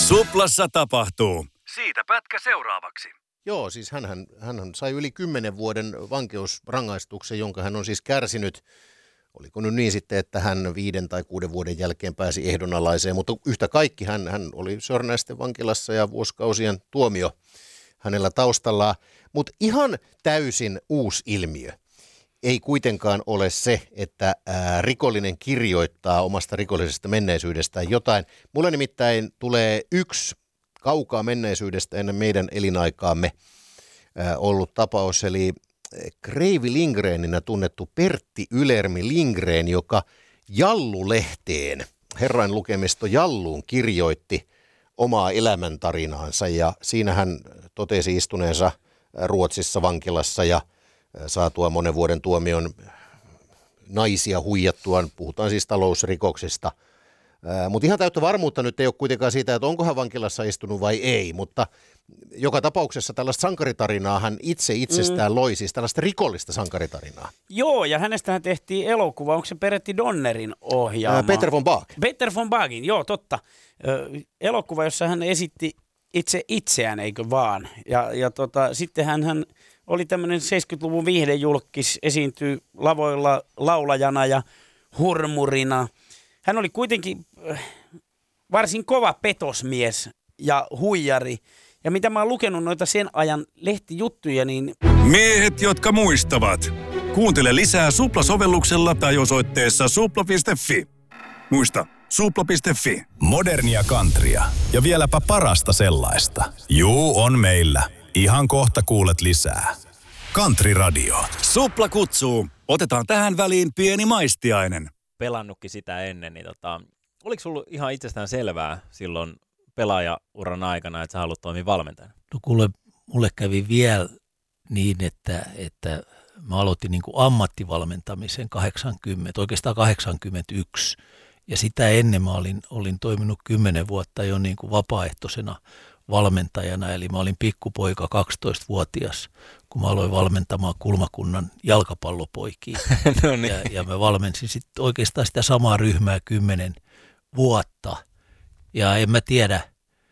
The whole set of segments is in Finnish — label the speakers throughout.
Speaker 1: Suplassa tapahtuu. Siitä pätkä seuraavaksi.
Speaker 2: Joo, siis hän sai yli 10 vuoden vankeusrangaistuksen, jonka hän on siis kärsinyt. Oliko nyt niin sitten, että hän 5 tai 6 vuoden jälkeen pääsi ehdonalaiseen, mutta yhtä kaikki hän oli Sörnäisten vankilassa ja vuosikausien tuomio hänellä taustallaan. Mutta ihan täysin uusi ilmiö ei kuitenkaan ole se, että rikollinen kirjoittaa omasta rikollisesta menneisyydestään jotain. Mulle nimittäin tulee yksi kaukaa menneisyydestä ennen meidän elinaikaamme ollut tapaus, eli Kreivi Lindgreninä tunnettu Pertti Ylermi Lindgren, joka Jallu-lehteen, Herrain lukemisto Jalluun, kirjoitti omaa elämäntarinaansa ja siinä hän totesi istuneensa Ruotsissa vankilassa ja saatua monen vuoden tuomion naisia huijattuaan, puhutaan siis talousrikoksista. Mutta ihan täyttä varmuutta nyt ei ole kuitenkaan siitä, että onko hän vankilassa istunut vai ei, mutta joka tapauksessa tällaista sankaritarinaa hän itsestään loi, siis tällaista rikollista sankaritarinaa.
Speaker 3: Joo, ja hänestähän tehtiin elokuva, onko se Peretti Donnerin ohjaama?
Speaker 2: Peter von Baag.
Speaker 3: Peter von Baagin, joo, totta. Elokuva, jossa hän esitti itseään, eikö vaan? Ja sitten hän oli tämmöinen 70-luvun viihdejulkis, esiintyi lavoilla laulajana ja hurmurina. Hän oli kuitenkin varsin kova petosmies ja huijari. Ja mitä mä oon lukenut noita sen ajan lehtijuttuja, niin...
Speaker 1: Miehet, jotka muistavat. Kuuntele lisää Supla-sovelluksella tai osoitteessa supla.fi. Muista, supla.fi.
Speaker 4: Modernia countrya ja vieläpä parasta sellaista. Juu, on meillä. Ihan kohta kuulet lisää. Country Radio.
Speaker 1: Supla kutsuu. Otetaan tähän väliin pieni maistiainen.
Speaker 5: Pelannutkin sitä ennen, niin oliko sulla ihan itsestään selvää silloin pelaajauran aikana, että sä haluat toimia valmentajana?
Speaker 6: No kuule, mulle kävi vielä niin, että mä aloitin niin kuin ammattivalmentamisen 81. Ja sitä ennen mä olin toiminut 10 vuotta jo niin kuin vapaaehtoisena valmentajana. Eli mä olin pikkupoika, 12-vuotias, kun mä aloin valmentamaan Kulmakunnan jalkapallopoikia.
Speaker 5: No niin.
Speaker 6: Ja mä valmensin sitten oikeastaan sitä samaa ryhmää 10 vuotta. Ja en mä tiedä,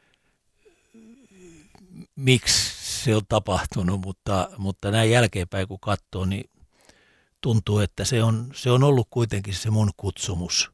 Speaker 6: miksi se on tapahtunut, mutta näin jälkeenpäin kun katsoo, niin tuntuu, että se on ollut kuitenkin se mun kutsumustyö.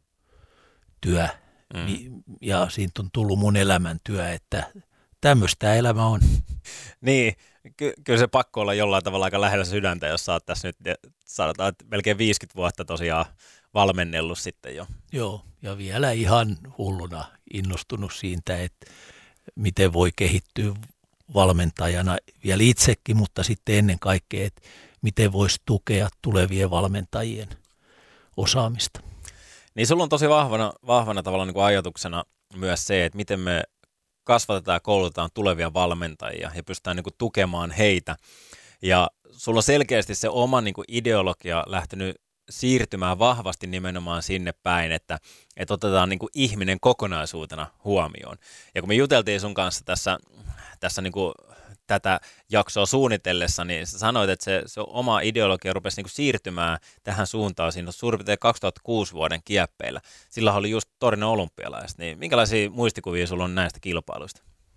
Speaker 6: Ja siitä on tullut mun elämäntyö, että tämmöistä elämä on.
Speaker 5: Niin, kyllä se pakko olla jollain tavalla aika lähellä sydäntä, jos sä oot tässä nyt, sanotaan, että melkein 50 vuotta tosiaan valmennellut sitten jo.
Speaker 6: Joo, ja vielä ihan hulluna innostunut siitä, että miten voi kehittyä valmentajana vielä itsekin, mutta sitten ennen kaikkea, että miten voisi tukea tulevien valmentajien osaamista.
Speaker 5: Niin sulla on tosi vahvana tavalla niin kuin ajatuksena myös se, että miten me kasvatetaan ja koulutetaan tulevia valmentajia ja pystytään niin kuin tukemaan heitä. Ja sulla on selkeästi se oma niin kuin ideologia lähtenyt siirtymään vahvasti nimenomaan sinne päin, että otetaan niin kuin ihminen kokonaisuutena huomioon. Ja kun me juteltiin sun kanssa tässä niin kuin tätä jaksoa suunnitellessa, niin sä sanoit, että se oma ideologia rupesi niin kuin siirtymään tähän suuntaan siinä suurin piirtein 2006 vuoden kieppeillä. Sillä oli just Torinon olympialaiset. Niin minkälaisia muistikuvia sulla on näistä kilpailuista?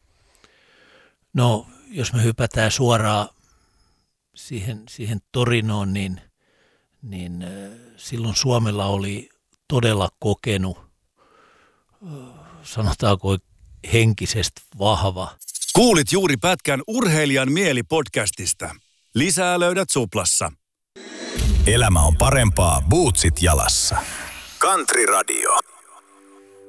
Speaker 6: No, jos me hypätään suoraan siihen Torinoon, niin silloin Suomella oli todella kokenut, sanotaanko henkisesti vahva.
Speaker 1: Kuulit juuri pätkän Urheilijan mieli-podcastista. Lisää löydät Suplassa.
Speaker 4: Elämä on parempaa bootsit jalassa. Country Radio.